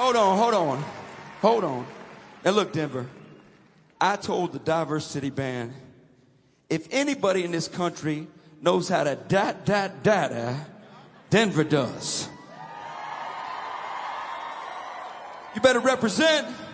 Hold on. Now look, Denver, I told the Diverse City Band, if anybody in this country knows how to Denver does. You better represent.